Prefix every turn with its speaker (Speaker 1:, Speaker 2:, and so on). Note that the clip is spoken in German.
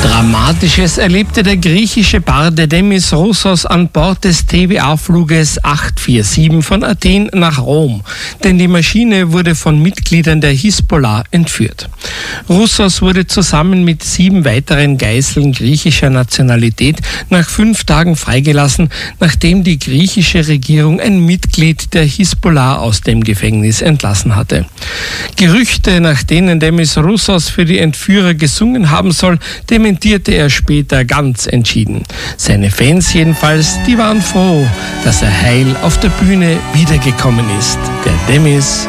Speaker 1: Dramatisches erlebte der griechische Barde Demis Roussos an Bord des TVA-Fluges 847 von Athen nach Rom, denn die Maschine wurde von Mitgliedern der Hisbollah entführt. Roussos wurde zusammen mit 7 weiteren Geiseln griechischer Nationalität nach 5 Tagen freigelassen, nachdem die griechische Regierung ein Mitglied der Hisbollah aus dem Gefängnis entlassen hatte. Gerüchte, nach denen Demis Roussos für die Entführer gesungen haben soll, dementierte er später ganz entschieden. Seine Fans jedenfalls, die waren froh, dass er heil auf der Bühne wiedergekommen ist. Der Demis